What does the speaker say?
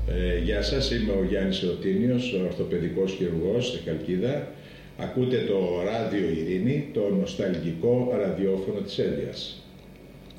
Γεια σας, είμαι ο Γιάννης Εωτίνιος, ορθοπαιδικός χειρουργός στη Χαλκίδα. Ακούτε το Ράδιο Ειρήνη, το νοσταλγικό ραδιόφωνο της Ένδειας.